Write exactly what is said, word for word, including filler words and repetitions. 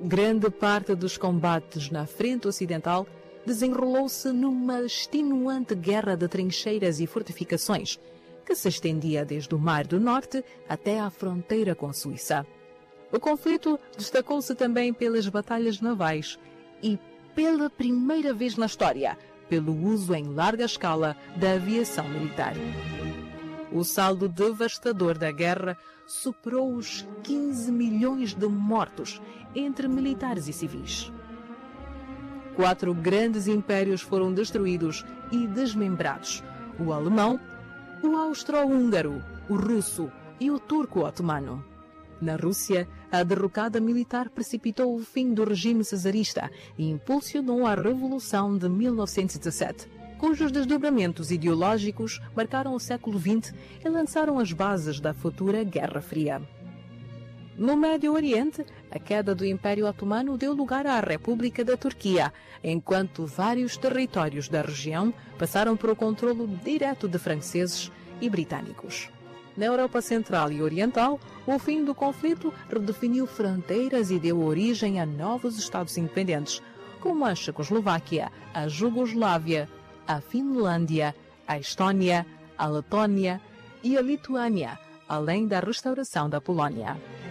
Grande parte dos combates na frente ocidental desenrolou-se numa extenuante guerra de trincheiras e fortificações, que se estendia desde o Mar do Norte até à fronteira com Suíça. O conflito destacou-se também pelas batalhas navais e, pela primeira vez na história, pelo uso em larga escala da aviação militar. O saldo devastador da guerra superou os quinze milhões de mortos entre militares e civis. Quatro grandes impérios foram destruídos e desmembrados: o alemão, o austro-húngaro, o russo e o turco-otomano. Na Rússia, a derrocada militar precipitou o fim do regime czarista e impulsionou a Revolução de mil novecentos e dezassete, cujos desdobramentos ideológicos marcaram o século vinte e lançaram as bases da futura Guerra Fria. No Médio Oriente, a queda do Império Otomano deu lugar à República da Turquia, enquanto vários territórios da região passaram para o controlo direto de franceses e britânicos. Na Europa Central e Oriental, o fim do conflito redefiniu fronteiras e deu origem a novos Estados independentes, como a Checoslováquia, a Jugoslávia, a Finlândia, a Estónia, a Letónia e a Lituânia, além da restauração da Polónia.